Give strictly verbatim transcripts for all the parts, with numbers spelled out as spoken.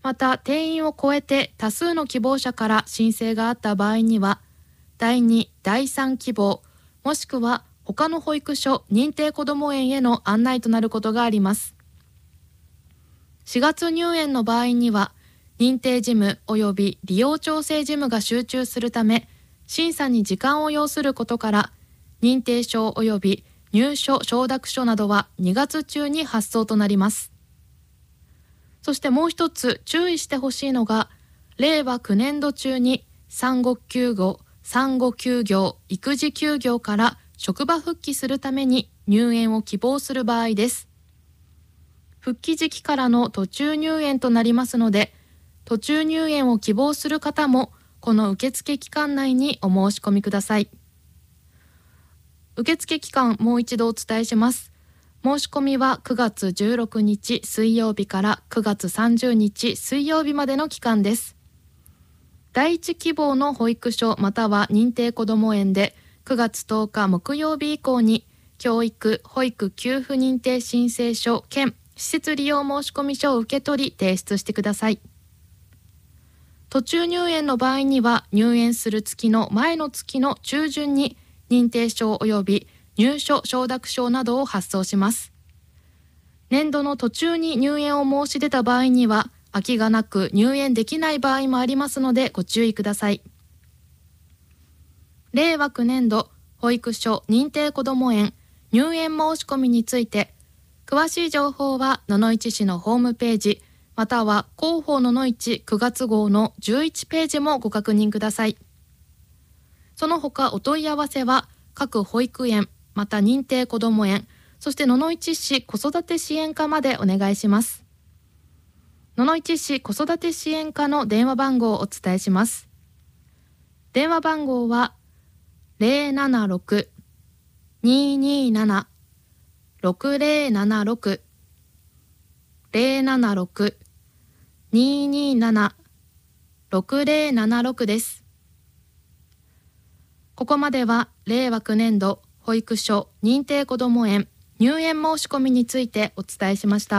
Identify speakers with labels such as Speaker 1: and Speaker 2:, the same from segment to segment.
Speaker 1: また定員を超えて多数の希望者から申請があった場合には、だいに、だいさん希望、もしくは他の保育所認定こども園への案内となることがあります。しがつ入園の場合には、認定事務及び利用調整事務が集中するため、審査に時間を要することから、認定証及び入所承諾書などはにがつ中に発送となります。そしてもう一つ注意してほしいのが、れいわきゅうねんど中に産後休業、産後休業、育児休業から職場復帰するために入園を希望する場合です。復帰時期からの途中入園となりますので、途中入園を希望する方もこの受付期間内にお申し込みください。受付期間もう一度お伝えします。申し込みはくがつじゅうろくにち水曜日からくがつさんじゅうにち水曜日までの期間です。第一希望の保育所または認定こども園でくがつとおか木曜日以降に教育・保育給付認定申請書兼施設利用申込書を受け取り提出してください。途中入園の場合には入園する月の前の月の中旬に認定証及び入所承諾証などを発送します。年度の途中に入園を申し出た場合には空きがなく入園できない場合もありますのでご注意ください。れいわきゅうねんど保育所認定こども園入園申し込みについて、詳しい情報は野々市市のホームページまたは広報野々市くがつ号のじゅういちページもご確認ください。その他お問い合わせは各保育園また認定こども園、そして野々市市子育て支援課までお願いします。野々市市子育て支援課の電話番号をお伝えします。電話番号は ゼロななろく にーにーなな ろくゼロななろく ゼロななろく にーにーなな ろくゼロななろく です。ここまではれいわきゅうねんど保育所認定こども園入園申し込みについてお伝えしました。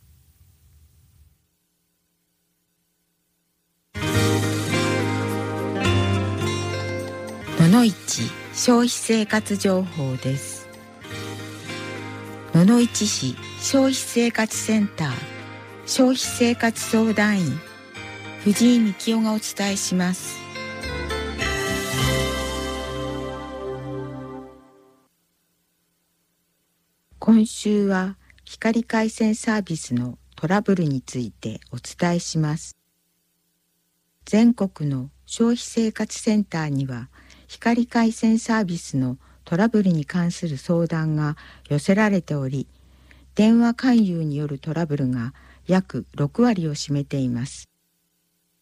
Speaker 2: 野々市消費生活情報です。野々市市消費生活センター消費生活相談員藤井幹夫がお伝えします。今週は光回線サービスのトラブルについてお伝えします。全国の消費生活センターには光回線サービスのトラブルに関する相談が寄せられており、電話勧誘によるトラブルが約ろくわりを占めています。